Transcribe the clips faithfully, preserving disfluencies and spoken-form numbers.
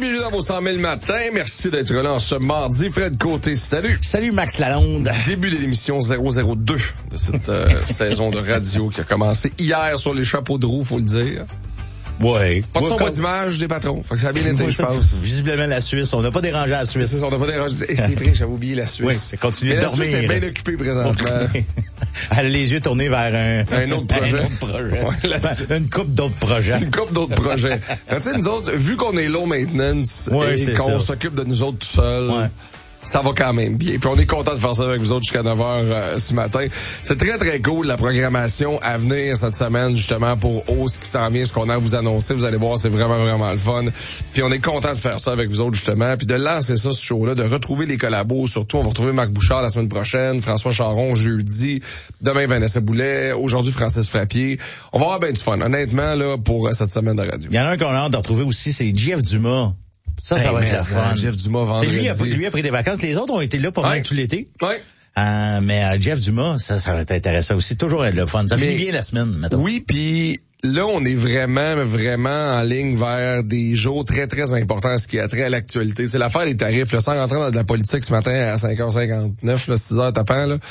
bienvenue dans vos cent mille matins. Merci d'être là en ce mardi. Fred Côté, salut. Salut Max Lalonde. Début de l'émission zéro zéro deux de cette euh, saison de radio qui a commencé hier sur les chapeaux de roue, faut le dire. Ouais. Pas de son, ouais, pas d'image des patrons. Fait que ça a bien été, je pense. Visiblement la Suisse. On n'a pas dérangé la Suisse. C'est ça, on n'a pas dérangé. Et c'est vrai, j'avais oublié la Suisse. Oui, c'est continuer de dormir. La Suisse est bien occupée présentement. Elle a les yeux tournés vers un, un autre projet. Un autre projet. Ouais, la... ben, une couple d'autres projets. Une couple d'autres projets. Tu sais, nous autres, vu qu'on est low maintenance ouais, et qu'on ça. s'occupe de nous autres tout seuls, ouais. ça va quand même bien. Puis on est content de faire ça avec vous autres jusqu'à neuf heures euh, ce matin. C'est très, très cool, la programmation à venir cette semaine, justement, pour oh, ce qui s'en vient, ce qu'on a à vous annoncer. Vous allez voir, c'est vraiment, vraiment le fun. Puis on est content de faire ça avec vous autres, justement. Puis de lancer ça, ce show-là, de retrouver les collabos. Surtout, on va retrouver Marc Bouchard la semaine prochaine, François Charon jeudi, demain Vanessa Boulet, aujourd'hui Francis Frappier. On va avoir bien du fun, honnêtement, là, pour cette semaine de radio. Il y en a un qu'on a hâte de retrouver aussi, c'est Jeff Dumas. Ça, ça hey, va être la fun. Jeff Dumas vendredi. Lui a, lui a pris des vacances. Les autres ont été là pour ouais. tout l'été. Oui. Euh, mais euh, Jeff Dumas, ça, ça va être intéressant aussi. Toujours être le fun. Ça finit bien la semaine, mettons. Oui, puis là, on est vraiment, vraiment en ligne vers des jours très, très importants, ce qui a trait à l'actualité. C'est l'affaire des tarifs. Là, sans rentrer dans de la politique ce matin à cinq heures cinquante-neuf, là, six heures tapant, là,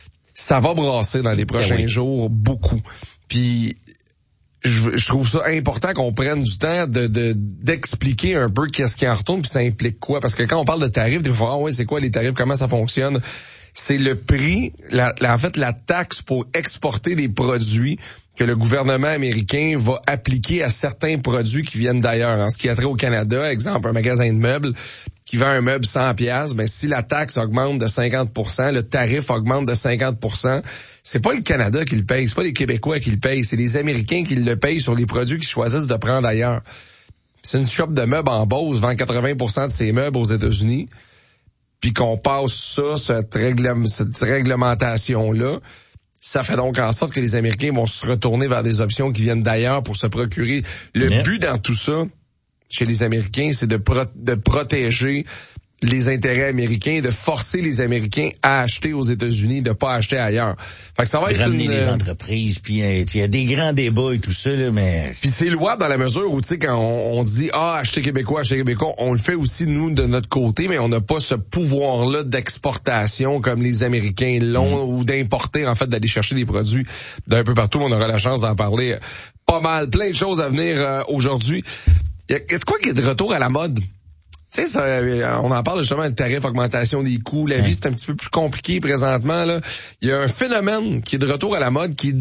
ça va brasser dans les prochains oui. jours beaucoup. Puis Je, je trouve ça important qu'on prenne du temps de, de d'expliquer un peu qu'est-ce qui en retourne puis ça implique quoi. Parce que quand on parle de tarifs, des fois, ah ouais, c'est quoi les tarifs, comment ça fonctionne? C'est le prix, la, la, en fait, la taxe pour exporter des produits que le gouvernement américain va appliquer à certains produits qui viennent d'ailleurs. En ce qui a trait au Canada, exemple, un magasin de meubles qui vend un meuble cent piastres, ben si la taxe augmente de cinquante pour cent, le tarif augmente de cinquante pour cent, c'est pas le Canada qui le paye, c'est pas les Québécois qui le payent, c'est les Américains qui le payent sur les produits qu'ils choisissent de prendre ailleurs. C'est une shop de meubles en Beauce vend quatre-vingts pour cent de ses meubles aux États-Unis, puis qu'on passe ça, cette, règle, cette réglementation-là, ça fait donc en sorte que les Américains vont se retourner vers des options qui viennent d'ailleurs pour se procurer. Le yeah. but dans tout ça, chez les Américains, c'est de, pro- de protéger les intérêts américains, de forcer les Américains à acheter aux États-Unis, de pas acheter ailleurs. Fait que ça va être ramener une, les entreprises, puis il y a des grands débats et tout ça, là, mais... Puis c'est louable dans la mesure où, tu sais, quand on, on dit « Ah, acheter québécois, acheter québécois », on le fait aussi, nous, de notre côté, mais on n'a pas ce pouvoir-là d'exportation comme les Américains l'ont, mmh. ou d'importer, en fait, d'aller chercher des produits d'un peu partout. On aura la chance d'en parler pas mal. Plein de choses à venir euh, aujourd'hui. Il y a de quoi qui est de retour à la mode? Tu sais, ça, on en parle justement de tarif, augmentation des coûts. La vie, c'est un petit peu plus compliqué présentement, là. Il y a un phénomène qui est de retour à la mode qui est